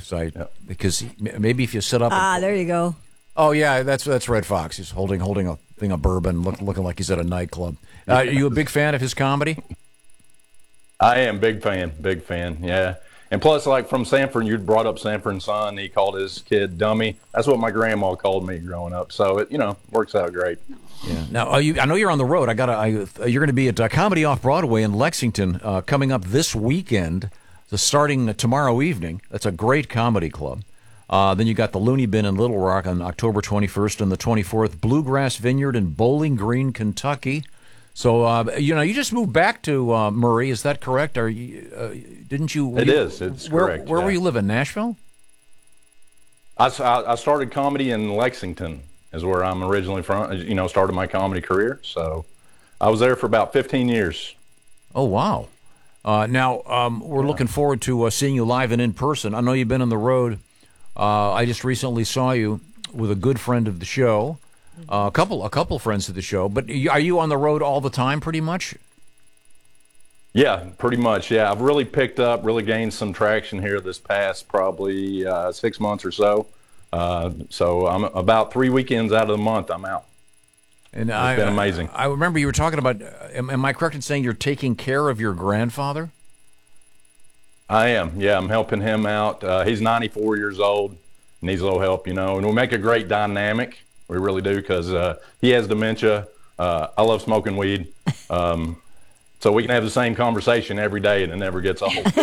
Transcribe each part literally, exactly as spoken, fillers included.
because I Yep. because maybe if you sit up. Ah, and, there you go. Oh yeah, that's that's Red Fox. He's holding holding a thing of bourbon, look, looking like he's at a nightclub. Uh, are you a big fan of his comedy? I am big fan, big fan. Yeah. And plus, like from Sanford, you brought up Sanford and Son. He called his kid dummy. That's what my grandma called me growing up. So it, you know, works out great. Yeah. Now, are you, I know you're on the road. I got. I, you're going to be at uh, Comedy Off Broadway in Lexington uh, coming up this weekend. So starting tomorrow evening. That's a great comedy club. Uh, then you got the Looney Bin in Little Rock on October twenty-first and the twenty-fourth. Bluegrass Vineyard in Bowling Green, Kentucky. So uh, you know, you just moved back to uh, Murray. Is that correct? Are you? Uh, didn't you? It you, is. It's where, correct. Where yeah. were you living? Nashville. I, I started comedy in Lexington, is where I'm originally from. You know, started my comedy career. So I was there for about fifteen years. Oh wow! Uh, now um, we're yeah. looking forward to uh, seeing you live and in person. I know you've been on the road. Uh, I just recently saw you with a good friend of the show. Uh, a couple, a couple friends of the show, but are you on the road all the time, pretty much? Yeah, pretty much. Yeah, I've really picked up, really gained some traction here this past probably uh, six months or so. Uh, so I'm about three weekends out of the month. I'm out. And it's I, been amazing. I, I remember you were talking about. Am, am I correct in saying you're taking care of your grandfather? I am. Yeah, I'm helping him out. Uh, he's ninety-four years old, needs a little help, you know, and we make a great dynamic. We really do, because uh, he has dementia. Uh, I love smoking weed. Um, so we can have the same conversation every day, and it never gets old. uh,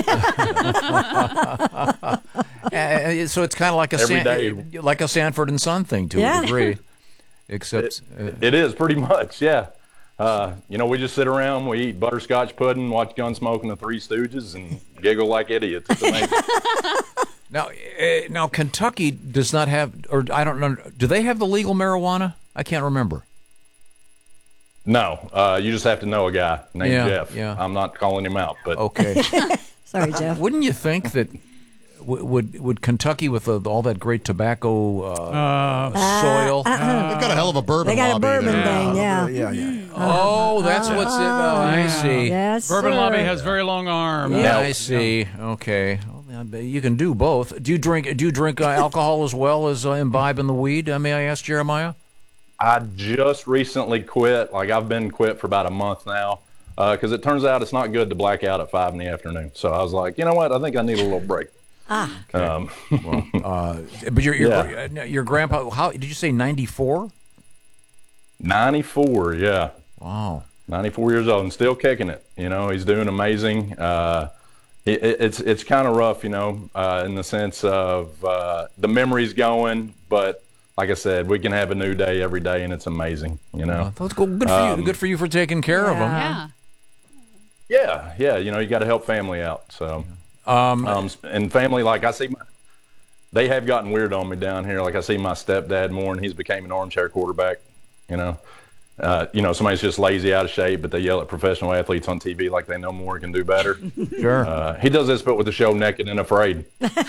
so it's kind of like a every San, day. like a Sanford and Son thing to yeah. a degree. Except it, uh, it is pretty much, yeah. Uh, you know, we just sit around, we eat butterscotch pudding, watch Gunsmoke and the Three Stooges, and giggle like idiots. It's amazing. Now, uh, now Kentucky does not have, or I don't know, do they have the legal marijuana? I can't remember. No, uh, you just have to know a guy named yeah, Jeff. Yeah. I'm not calling him out, but okay. Sorry, Jeff. Wouldn't you think that w- would would Kentucky with uh, all that great tobacco uh, uh, soil? Uh, uh, uh, They've got a hell of a bourbon. They got lobby a bourbon there. thing, yeah. Yeah, yeah. Oh, that's what's it. Oh, I see. Yes, Bourbon sir. lobby has very long arms. Yeah, I see. Okay, well, you can do both. Do you drink? Do you drink uh, alcohol as well as uh, imbibe in the weed? Uh, may I ask, Jeremiah? I just recently quit. Like, I've been quit for about a month now, because uh, it turns out it's not good to black out at five in the afternoon. So I was like, you know what? I think I need a little break. Ah. Okay. Um, well, uh, but your your, yeah. your grandpa, how did you say ninety-four? ninety-four, yeah. Wow. ninety-four years old and still kicking it. You know, he's doing amazing. Uh, it, it's it's kind of rough, you know, uh, in the sense of uh, the memory's going, but like I said, we can have a new day every day, and it's amazing, you know. Uh, that's good, good for um, you. Good for you for taking care yeah. of them. Yeah. Yeah, yeah. You know, you got to help family out. So, um, um, and family, like I see, my, they have gotten weird on me down here. Like I see my stepdad more, and he's became an armchair quarterback. You know, uh, you know, somebody's just lazy, out of shape, but they yell at professional athletes on T V like they know more and can do better. Sure. Uh, he does this, but with the show Naked and Afraid.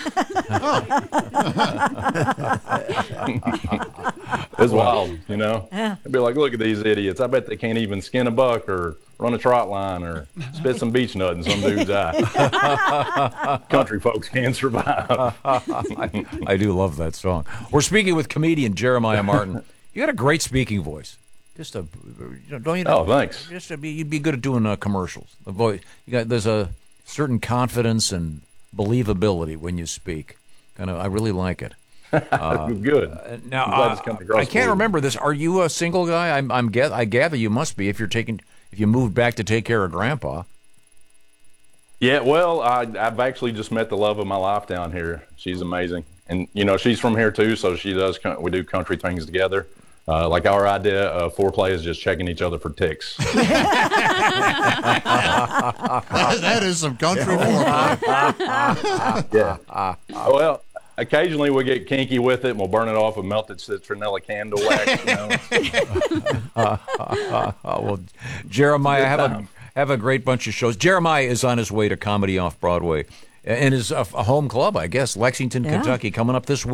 It's wild, you know. Yeah. I'd be like, look at these idiots. I bet they can't even skin a buck or run a trot line or spit some beech nut in some dude's eye. Country folks can survive. I, I do love that song. We're speaking with comedian Jeremiah Martin. You got a great speaking voice. Just a, you know, don't you? Oh, thanks. Just to be, you'd be good at doing uh, commercials. The voice, you got there's a certain confidence and believability when you speak. Kind of, I really like it. Uh, Good. Uh, now, I'm glad uh, it's come across I can't well. remember this. Are you a single guy? I'm, I'm get, I gather you must be if you're taking, if you moved back to take care of Grandpa. Yeah, well, I, I've actually just met the love of my life down here. She's amazing, and you know she's from here too, so she does. We do country things together. Uh, like our idea of foreplay is just checking each other for ticks. That is some country foreplay. Yeah. Well, occasionally we get kinky with it, and we'll burn it off with melted citronella candle wax. You know? uh, uh, uh, well, Jeremiah, have a have a great bunch of shows. Jeremiah is on his way to Comedy Off Broadway, and his uh, home club, I guess, Lexington, yeah. Kentucky, coming up this week.